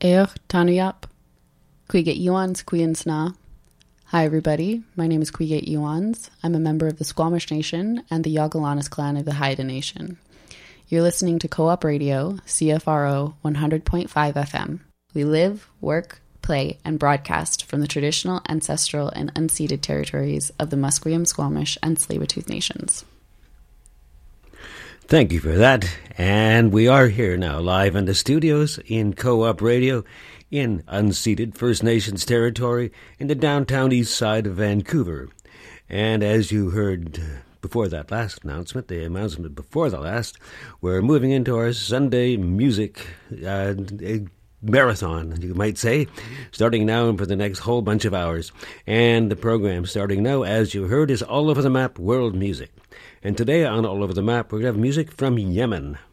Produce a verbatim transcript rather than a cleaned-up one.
Eoch Tanuyap, Cuige Iwans Cuinsna. Hi everybody, my name is Cuige Iwans. I'm a member of the Squamish Nation and the Yagalanis clan of the Haida Nation. You're listening to Co-op Radio, C F R O one hundred point five F M. We live, work, play, and broadcast from the traditional, ancestral, and unceded territories of the Musqueam, Squamish, and Tsleil-Waututh nations. Thank you for that. And we are here now, live in the studios in Co-op Radio in unceded First Nations territory in the downtown east side of Vancouver. And as you heard before that last announcement, the announcement before the last, we're moving into our Sunday music uh, marathon, you might say, starting now for the next whole bunch of hours. And the program starting now, as you heard, is All Over the Map World Music. And today on All Over the Map, we're going to have music from Yemen.